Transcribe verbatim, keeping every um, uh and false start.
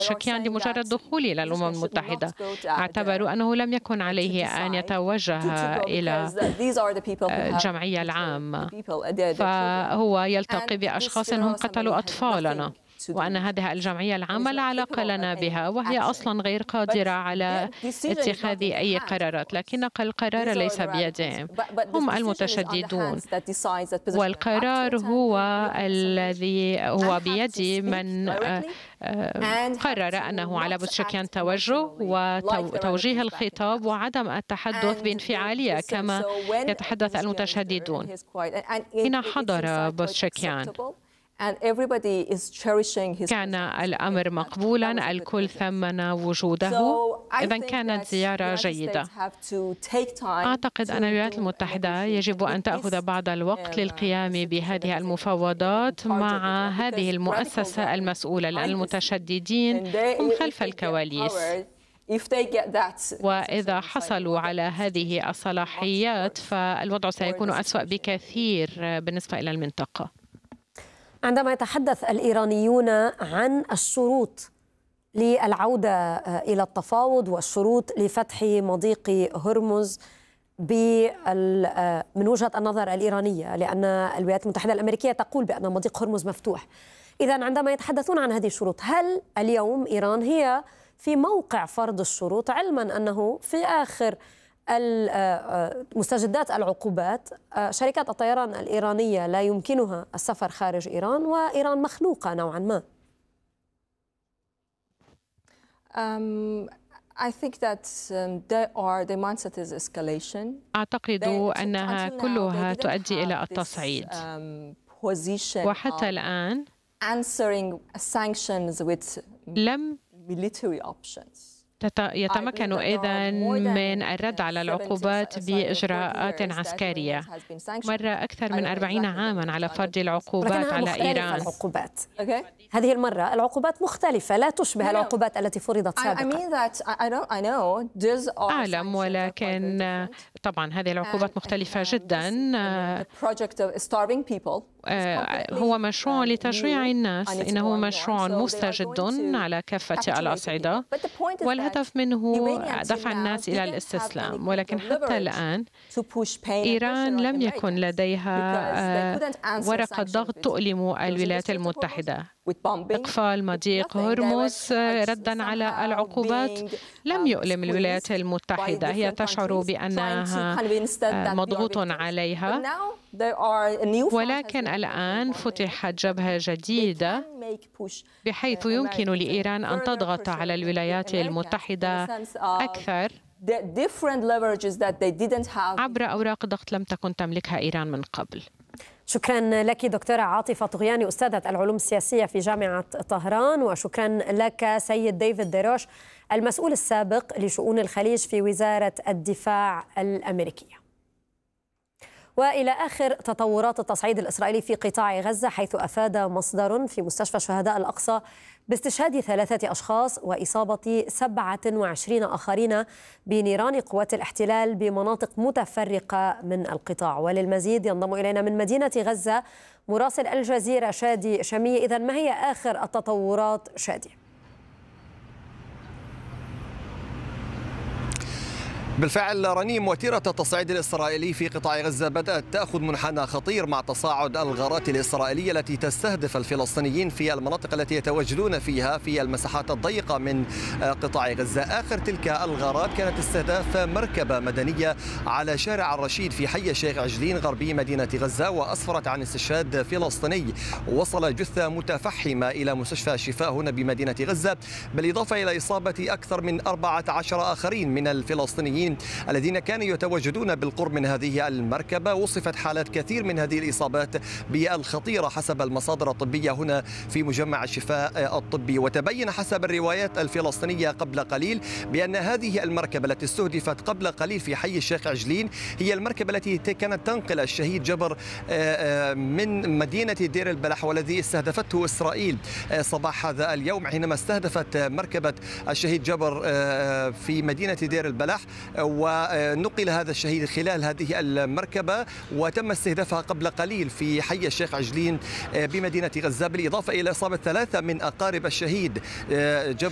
شكيان لمجرد دخوله إلى الأمم المتحدة. اعتبروا أنه لم يكن عليه أن يتوجه إلى الجمعية العامة، فهو يلتقي بأشخاص هم قتلوا أطفالنا، وأن هذه الجمعية العامة لا علاقة لنا بها، وهي أصلا غير قادرة على اتخاذ أي قرارات، لكن القرار ليس بيدهم، هم المتشددون، والقرار هو الذي هو بيد من قرر أنه على بوتشكيان توجه وتوجيه الخطاب وعدم التحدث بانفعالية كما يتحدث المتشددون. حين حضر بوتشكيان كان الأمر مقبولا، الكل ثمن وجوده، إذا كانت زيارة جيدة. أعتقد أن الولايات المتحدة يجب أن تأخذ بعض الوقت للقيام بهذه المفاوضات مع هذه المؤسسة المسؤولة، لأن المتشددين هم خلف الكواليس، وإذا حصلوا على هذه الصلاحيات فالوضع سيكون أسوأ بكثير بالنسبة إلى المنطقة. عندما يتحدث الإيرانيون عن الشروط للعودة إلى التفاوض والشروط لفتح مضيق هرمز من وجهة النظر الإيرانية، لأن الولايات المتحدة الأمريكية تقول بأن مضيق هرمز مفتوح، إذن عندما يتحدثون عن هذه الشروط، هل اليوم إيران هي في موقع فرض الشروط، علما أنه في آخر مستجدات العقوبات شركات الطيران الإيرانية لا يمكنها السفر خارج إيران، وإيران مخنوقة نوعا ما؟ أعتقد أنها كلها تؤدي إلى التصعيد، وحتى الآن لم يتمكن إذن من الرد على العقوبات بإجراءات عسكرية. مر أكثر من أربعين عاما على فرض العقوبات على إيران. العقوبات. هذه المرة العقوبات مختلفة، لا تشبه العقوبات التي فرضت سابقا. أعلم، ولكن طبعا هذه العقوبات مختلفة جدا. هو مشروع لتشجيع الناس، إنه مشروع مستجد على كافة الأصعدة، والهدف منه دفع الناس إلى الاستسلام، ولكن حتى الآن إيران لم يكن لديها ورقة ضغط تؤلم الولايات المتحدة. إقفال مضيق هرمز ردا على العقوبات لم يؤلم الولايات المتحدة، هي تشعر بأنها مضغوط عليها، ولكن الآن فتحت جبهة جديدة بحيث يمكن لإيران أن تضغط على الولايات المتحدة أكثر عبر أوراق ضغط لم تكن تملكها إيران من قبل. شكرا لك دكتورة عاطفة طغياني، أستاذة العلوم السياسية في جامعة طهران، وشكرا لك سيد ديفيد ديروش المسؤول السابق لشؤون الخليج في وزارة الدفاع الأمريكية. وإلى آخر تطورات التصعيد الإسرائيلي في قطاع غزة، حيث أفاد مصدر في مستشفى شهداء الأقصى باستشهاد ثلاثة أشخاص وإصابة سبعة وعشرين آخرين بنيران قوات الاحتلال بمناطق متفرقة من القطاع. وللمزيد ينضم إلينا من مدينة غزة مراسل الجزيرة شادي شامية. إذن ما هي آخر التطورات شادي؟ بالفعل رنيم، وتيرة التصعيد الإسرائيلي في قطاع غزة بدأت تأخذ منحنى خطير مع تصاعد الغارات الإسرائيلية التي تستهدف الفلسطينيين في المناطق التي يتواجدون فيها في المساحات الضيقة من قطاع غزة. آخر تلك الغارات كانت استهداف مركبة مدنية على شارع الرشيد في حي الشيخ عجلين غربي مدينة غزة، وأسفرت عن استشهاد فلسطيني. وصل جثة متفحمة إلى مستشفى الشفاء هنا بمدينة غزة، بالإضافة إلى إصابة أكثر من أربعة عشر آخرين من الفلسطينيين الذين كانوا يتواجدون بالقرب من هذه المركبة. وصفت حالات كثير من هذه الإصابات بالخطيرة حسب المصادر الطبية هنا في مجمع الشفاء الطبي. وتبين حسب الروايات الفلسطينية قبل قليل بأن هذه المركبة التي استهدفت قبل قليل في حي الشيخ عجلين هي المركبة التي كانت تنقل الشهيد جبر من مدينة دير البلح، والذي استهدفته إسرائيل صباح هذا اليوم حينما استهدفت مركبة الشهيد جبر في مدينة دير البلح، ونقل هذا الشهيد خلال هذه المركبة وتم استهدافها قبل قليل في حي الشيخ عجلين بمدينة غزة، بالإضافة إلى إصابة ثلاثة من أقارب الشهيد جبر